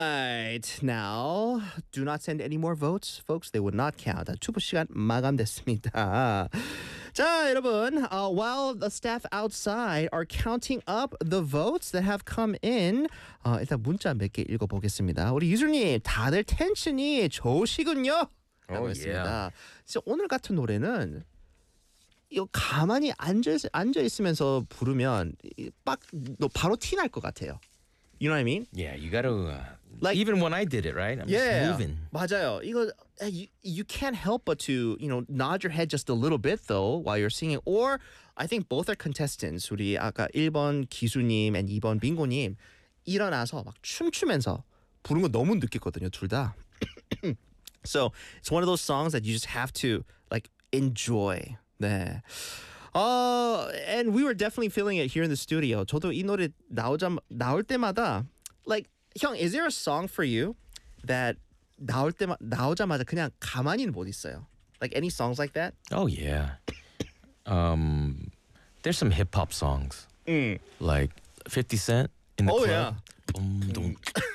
Right. Now, do not send any more votes, folks. They would not count. 투표 시간 마감됐습니다. 자, 여러분. While the staff outside are counting up the votes that have come in, 일단 문자 몇 개 읽어보겠습니다. 우리 유수님, 다들 텐션이 좋으시군요. 라고 했습니다. 진짜 오늘 같은 노래는 이거 가만히 앉아 있으면서 부르면 너 바로 티 날 것 같아요. You know what I mean? Yeah, you gotta. Like even when I did it, right? I'm just moving. 맞아요. 이거 you can't help but to nod your head just a little bit though while you're singing. Or I think both are contestants. 우리 아까 1번 기수님 and 2번 빙고님 일어나서 막 춤추면서 부른 거 너무 느꼈거든요, 둘 다. So it's one of those songs that you just have to like enjoy. 네. And we were definitely feeling it here in the studio. 저도 이 노래 나올 때마다 like 형, is there a song for you that 나오자마자 그냥 가만히는 못 있어요? Like any songs like that? Oh yeah. There's some hip hop songs. Like 50 Cent in the club. Yeah. Boom dum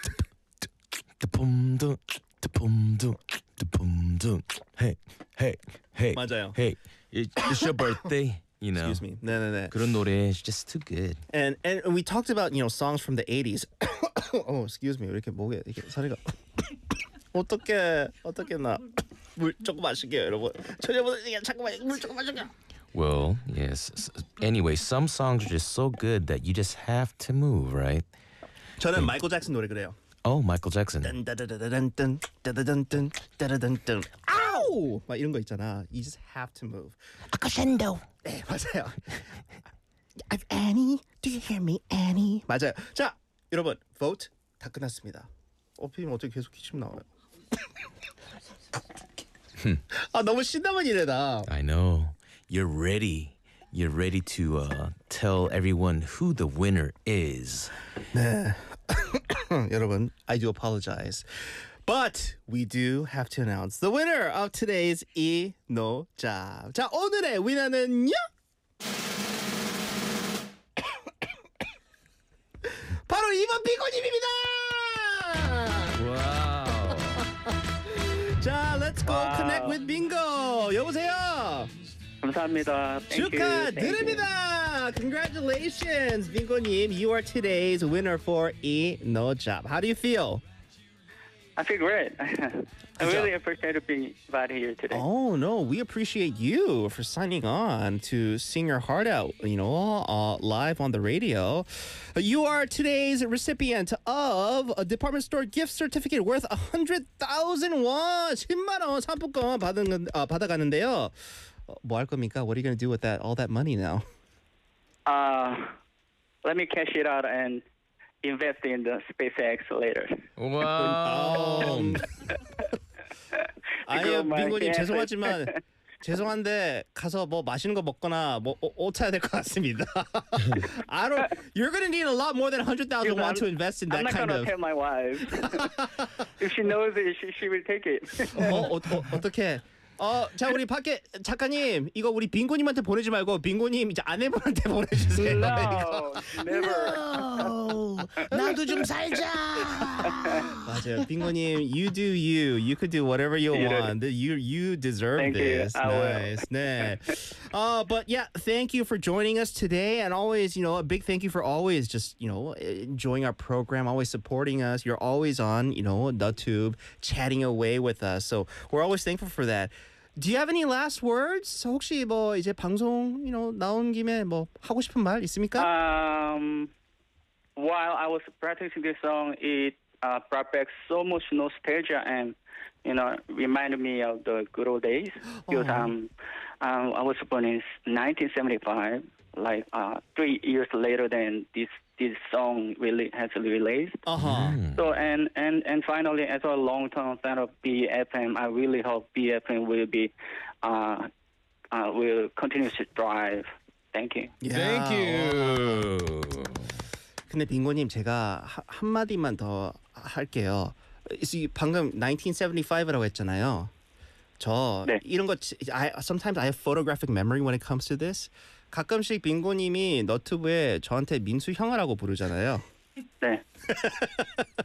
boom dum boom dum boom dum. Hey, hey, hey. 맞아요. Hey, it's your birthday. You know. Excuse me. 네. 그런 노래 is just too good. And we talked about songs from the 80s. Oh, excuse me. 왜 이렇게 목에 이렇게 소리가 어떻게 나 물 조금 마실게요, 여러분. 전혀보다 잠깐만 물 조금 마실게요. Well, yes. Anyway, some songs are just so good that you just have to move, right? 저는 마이클 잭슨 노래 그래요. Oh, Michael Jackson. 딴따다다단딴 아우! 막 이런 거 있잖아. You just have to move. 아까샌도. 네, 맞아요. Annie, do you hear me, Annie? 맞아요. 자, 여러분, vote 다 끝났습니다. 피디님 어떻게 계속 기침 나와요? 너무 신나만 이래다. I know. You're ready. You're ready to tell everyone who the winner is. 네. 여러분, I do apologize. But we do have to announce the winner of today's 이노잡. 자, 오늘의 위너는요? 바로 2번 빙고님입니다. Wow. 자, let's go connect with bingo. 여보세요. 감사합니다. 축하드립니다. Congratulations, 빙고님. You are today's winner for 이노잡. How do you feel? I feel great. I really appreciate being invited here today. Oh no, we appreciate you for signing on to sing your heart out, live on the radio. You are today's recipient of a department store gift certificate worth 100,000 won, 10만 원 상품권 받아가는데요. 뭐 할 겁니까? What are you going to do with all that money now? Let me cash it out and invest in the SpaceX later. Wow. 아니요, 빙고님 죄송한데 가서 뭐 맛있는 거 먹거나 뭐 옷 사야 될 것 같습니다. You're gonna need a lot more than 100,000 won to invest in that kind of. I'm not gonna tell my wife. If she knows it, she will take it. 어떻게? 자, 우리 밖에 작가님, 이거 우리 빙고님한테 보내지 말고 빙고님 이제 아내분한테 보내주세요. No, never. No, 나도 좀 살자. 맞아요, 빙고님, you do you. You could do whatever you want. You deserve Thank this. You. I nice, 네. But yeah, thank you for joining us today, and always, a big thank you for always just, enjoying our program, always supporting us. You're always on, the tube, chatting away with us. So we're always thankful for that. Do you have any last words? 혹시 뭐 이제 방송 나온 김에 뭐 하고 싶은 말 있습니까? While I was practicing this song, it brought back so much nostalgia and reminded me of the good old days. Because I was born in 1975, like 3 years later than this song really has released. So and finally, as a long-term fan of BFM, I really hope BFM will be will continue to thrive. Thank you. Thank you. 근데 빙고님 제가 한마디만 더 할게요. 방금 1975라고 했잖아요. 네. 이런 거 sometimes I have photographic memory when it comes to this. 가끔씩 빙고님이 너튜브에 저한테 민수 형아라고 부르잖아요. 네.